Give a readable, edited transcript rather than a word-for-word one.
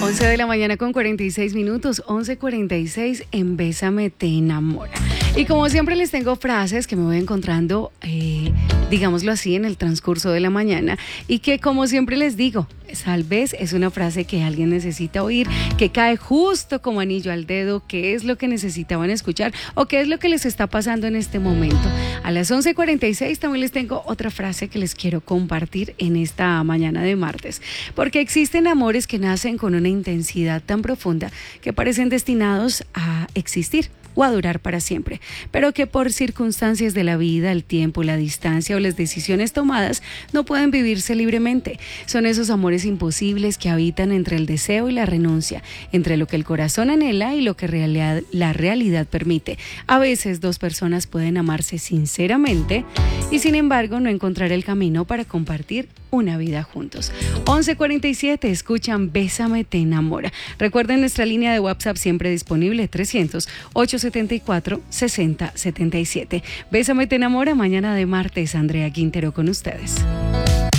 11 de la mañana con 46 minutos, 11:46 en Bésame te enamora. Y como siempre les tengo frases que me voy encontrando, digámoslo así, en el transcurso de la mañana y que como siempre les digo, tal vez es una frase que alguien necesita oír, que cae justo como anillo al dedo, qué es lo que necesitaban escuchar o qué es lo que les está pasando en este momento. A las 11:46 también les tengo otra frase que les quiero compartir en esta mañana de martes, porque existen amores que nacen con una intensidad tan profunda que parecen destinados a existir o a durar para siempre, pero que por circunstancias de la vida, el tiempo, la distancia o las decisiones tomadas no pueden vivirse libremente. Son esos amores imposibles que habitan entre el deseo y la renuncia, entre lo que el corazón anhela y lo que la realidad permite. A veces dos personas pueden amarse sinceramente y sin embargo no encontrar el camino para compartir una vida juntos. 11:47, escuchan Bésame te enamora. Recuerden nuestra línea de WhatsApp siempre disponible, 300-874-6077. Bésame te enamora, mañana de martes, Andrea Quintero con ustedes.